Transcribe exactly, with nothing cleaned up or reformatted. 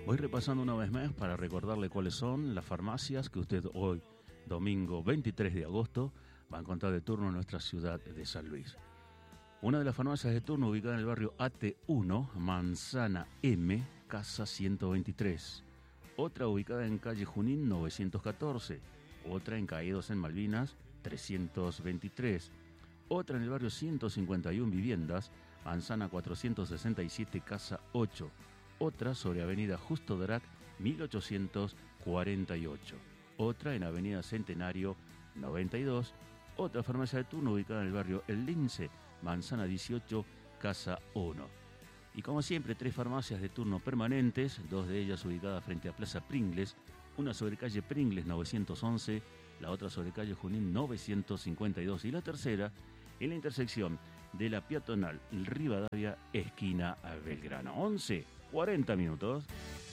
Hoy repasando una vez más para recordarle cuáles son las farmacias que usted hoy, domingo veintitrés de agosto, va a encontrar de turno en nuestra ciudad de San Luis. Una de las farmacias de turno ubicada en el barrio A T uno, Manzana M, casa ciento veintitrés. Otra ubicada en calle Junín novecientos catorce. Otra en Caídos en Malvinas trescientos veintitrés. Otra en el barrio ciento cincuenta y uno Viviendas, Manzana cuatrocientos sesenta y siete, casa ocho. Otra sobre avenida Justo Drac mil ochocientos cuarenta y ocho. Otra en avenida Centenario noventa y dos. Otra farmacia de turno ubicada en el barrio El Lince, Manzana dieciocho, casa uno. Y como siempre, tres farmacias de turno permanentes, dos de ellas ubicadas frente a Plaza Pringles, una sobre calle Pringles novecientos once, la otra sobre calle Junín novecientos cincuenta y dos y la tercera en la intersección de la peatonal Rivadavia, esquina Belgrano. once, cuarenta minutos.